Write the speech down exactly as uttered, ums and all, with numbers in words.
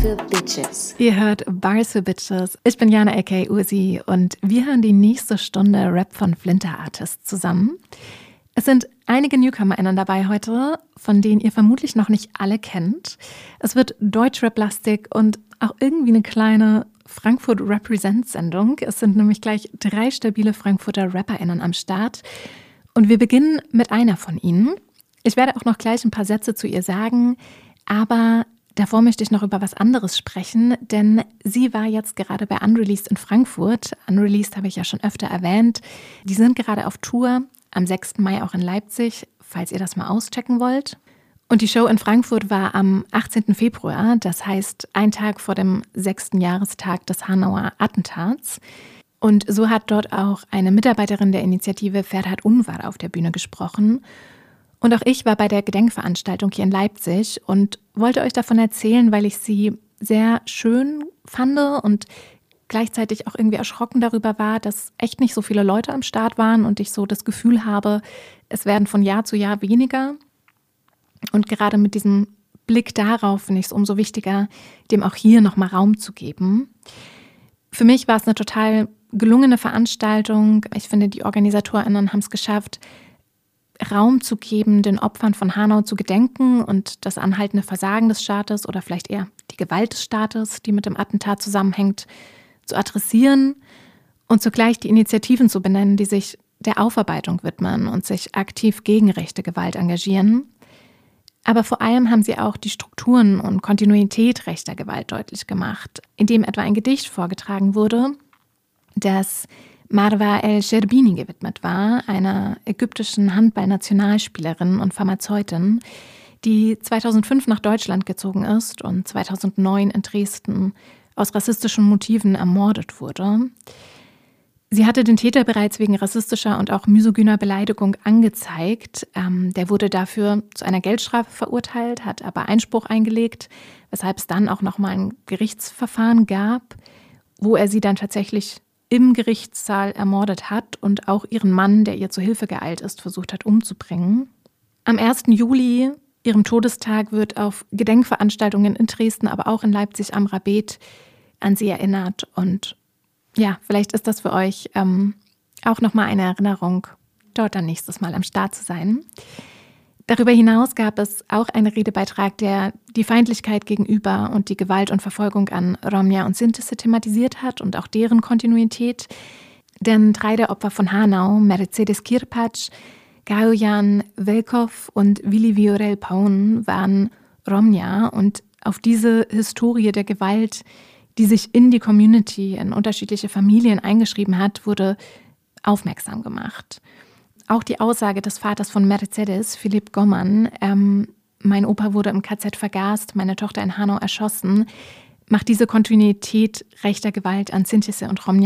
für Bitches. Ihr hört Bars für Bitches. Ich bin Jana aka Ursi und wir hören die nächste Stunde Rap von Flinter Artists zusammen. Es sind einige NewcomerInnen dabei heute, von denen ihr vermutlich noch nicht alle kennt. Es wird Deutschrap-lastig und auch irgendwie eine kleine Frankfurt-Represent-Sendung. Es sind nämlich gleich drei stabile Frankfurter RapperInnen am Start. Und wir beginnen mit einer von ihnen. Ich werde auch noch gleich ein paar Sätze zu ihr sagen, aber davor möchte ich noch über was anderes sprechen, denn sie war jetzt gerade bei Unreleased in Frankfurt. Unreleased habe ich ja schon öfter erwähnt. Die sind gerade auf Tour, am sechsten Mai auch in Leipzig, falls ihr das mal auschecken wollt. Und die Show in Frankfurt war am achtzehnten Februar, das heißt ein Tag vor dem sechsten Jahrestag des Hanauer Attentats. Und so hat dort auch eine Mitarbeiterin der Initiative Ferhat Unvar auf der Bühne gesprochen. Und auch ich war bei der Gedenkveranstaltung hier in Leipzig und wollte euch davon erzählen, weil ich sie sehr schön fand und gleichzeitig auch irgendwie erschrocken darüber war, dass echt nicht so viele Leute am Start waren und ich so das Gefühl habe, es werden von Jahr zu Jahr weniger. Und gerade mit diesem Blick darauf finde ich es umso wichtiger, dem auch hier nochmal Raum zu geben. Für mich war es eine total gelungene Veranstaltung. Ich finde, die OrganisatorInnen haben es geschafft, Raum zu geben, den Opfern von Hanau zu gedenken und das anhaltende Versagen des Staates oder vielleicht eher die Gewalt des Staates, die mit dem Attentat zusammenhängt, zu adressieren und zugleich die Initiativen zu benennen, die sich der Aufarbeitung widmen und sich aktiv gegen rechte Gewalt engagieren. Aber vor allem haben sie auch die Strukturen und Kontinuität rechter Gewalt deutlich gemacht, indem etwa ein Gedicht vorgetragen wurde, das Marwa El-Sherbini gewidmet war, einer ägyptischen Handball-Nationalspielerin und Pharmazeutin, die zweitausendfünf nach Deutschland gezogen ist und zweitausendneun in Dresden aus rassistischen Motiven ermordet wurde. Sie hatte den Täter bereits wegen rassistischer und auch misogyner Beleidigung angezeigt. Ähm, der wurde dafür zu einer Geldstrafe verurteilt, hat aber Einspruch eingelegt, weshalb es dann auch nochmal ein Gerichtsverfahren gab, wo er sie dann tatsächlich im Gerichtssaal ermordet hat und auch ihren Mann, der ihr zu Hilfe geeilt ist, versucht hat umzubringen. Am ersten Juli, ihrem Todestag, wird auf Gedenkveranstaltungen in Dresden, aber auch in Leipzig am Rabet an sie erinnert. Und ja, vielleicht ist das für euch ähm, auch nochmal eine Erinnerung, dort dann nächstes Mal am Start zu sein. Darüber hinaus gab es auch einen Redebeitrag, der die Feindlichkeit gegenüber und die Gewalt und Verfolgung an Romja und Sintese thematisiert hat und auch deren Kontinuität. Denn drei der Opfer von Hanau, Mercedes Kirpac, Gajojan Velkov und Vili Viorel Paun, waren Romja. Und auf diese Historie der Gewalt, die sich in die Community, in unterschiedliche Familien eingeschrieben hat, wurde aufmerksam gemacht. Auch die Aussage des Vaters von Mercedes, Philipp Gommann, ähm, mein Opa wurde im K Z vergast, meine Tochter in Hanau erschossen, macht diese Kontinuität rechter Gewalt an Sintese und Romja